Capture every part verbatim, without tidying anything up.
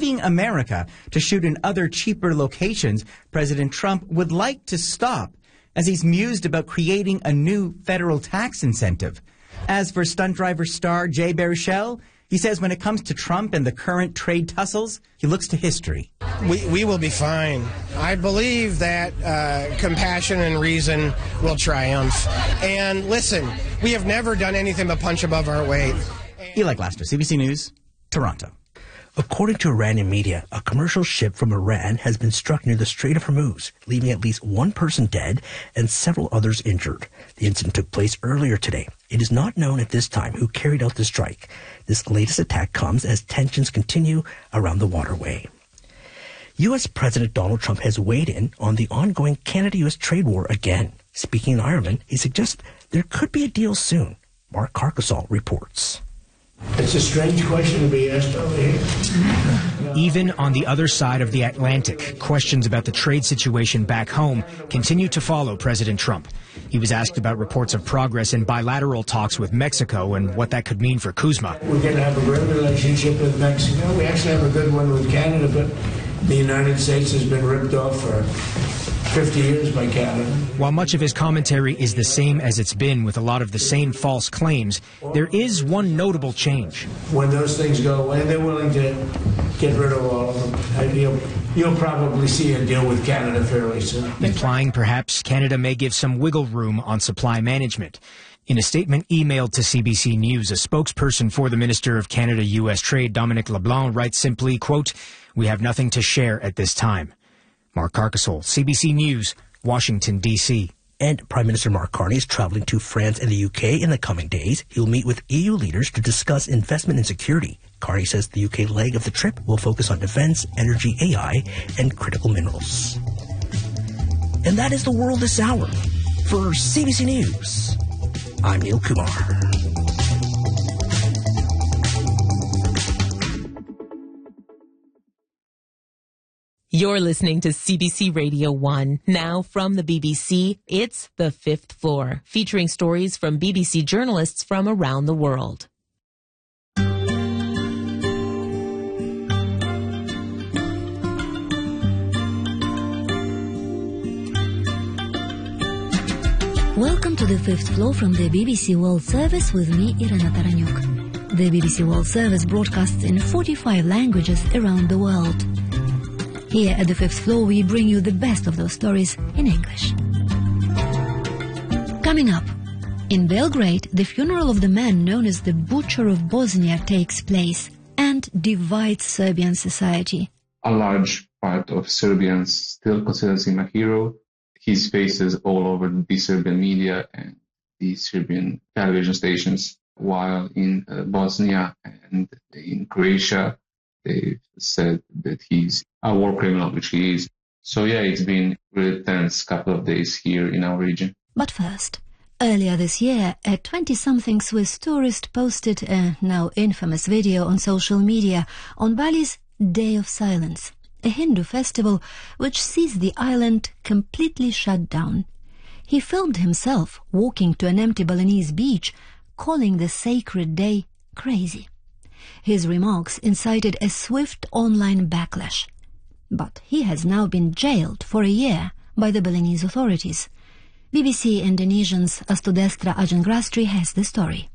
leaving America to shoot in other cheaper locations President Trump would like to stop, as he's mused about creating a new federal tax incentive. As for stunt driver star Jay Baruchel, he says when it comes to Trump and the current trade tussles, he looks to history. We, we will be fine. I believe that uh, compassion and reason will triumph. And listen, we have never done anything but punch above our weight. Eli Glasser, C B C News, Toronto. According to Iranian media, a commercial ship from Iran has been struck near the Strait of Hormuz, leaving at least one person dead and several others injured. The incident took place earlier today. It is not known at this time who carried out the strike. This latest attack comes as tensions continue around the waterway. U S. President Donald Trump has weighed in on the ongoing Canada-U S trade war again. Speaking in Ireland, he suggests there could be a deal soon. Mark Carcasol reports. It's a strange question to be asked over here. Even on the other side of the Atlantic, questions about the trade situation back home continue to follow President Trump. He was asked about reports of progress in bilateral talks with Mexico and what that could mean for CUSMA. We're going to have a great relationship with Mexico. We actually have a good one with Canada, but the United States has been ripped off for fifty years by Canada. While much of his commentary is the same as it's been with a lot of the same false claims, there is one notable change. When those things go away, they're willing to get rid of all of them. And you'll, you'll probably see a deal with Canada fairly soon. Implying perhaps Canada may give some wiggle room on supply management. In a statement emailed to C B C News, a spokesperson for the Minister of Canada-U S Trade, Dominic LeBlanc, writes simply, quote, "We have nothing to share at this time." Mark Carcasol, C B C News, Washington, D C And Prime Minister Mark Carney is traveling to France and the U K in the coming days. He'll meet with E U leaders to discuss investment and security. Carney says the U K leg of the trip will focus on defense, energy, A I, and critical minerals. And that is the world this hour. For C B C News, I'm Neil Kumar. You're listening to C B C Radio one. Now from the B B C, it's The Fifth Floor, featuring stories from B B C journalists from around the world. Welcome to The Fifth Floor from the B B C World Service with me, Irena Taranyuk. The B B C World Service broadcasts in forty-five languages around the world. Here at The Fifth Floor, we bring you the best of those stories in English. Coming up, in Belgrade, the funeral of the man known as the Butcher of Bosnia takes place and divides Serbian society. A large part of Serbians still considers him a hero. His face is all over the Serbian media and the Serbian television stations, while in uh, Bosnia and in Croatia, they've said that he's a war criminal, which he is. So yeah, it's been really tense couple of days here in our region. But first, earlier this year, a twenty-something Swiss tourist posted a now infamous video on social media on Bali's Day of Silence, a Hindu festival which sees the island completely shut down. He filmed himself walking to an empty Balinese beach, calling the sacred day crazy. His remarks incited a swift online backlash. But he has now been jailed for a year by the Balinese authorities. B B C Indonesian's Astudestra Ajangrastri has the story.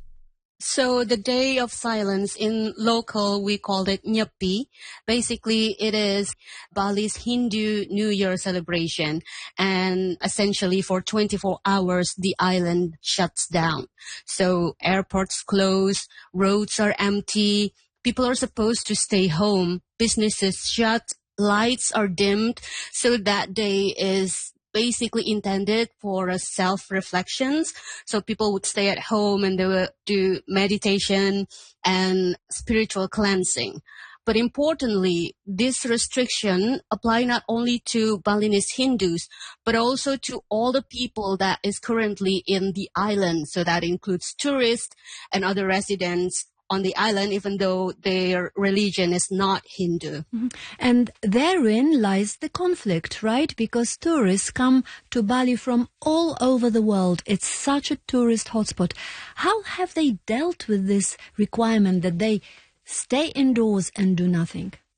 So the Day of Silence, in local we called it Nyepi. Basically it is Bali's Hindu New Year celebration, and essentially for twenty-four hours the island shuts down. So airports close, roads are empty, people are supposed to stay home, businesses shut, lights are dimmed. So that day is basically intended for a self-reflections. So people would stay at home and they would do meditation and spiritual cleansing. But importantly, this restriction apply not only to Balinese Hindus, but also to all the people that is currently in the island. So that includes tourists and other residents on the island, even though their religion is not Hindu. Mm-hmm. And therein lies the conflict, right? Because tourists come to Bali from all over the world. It's such a tourist hotspot. How have they dealt with this requirement that they stay indoors and do nothing?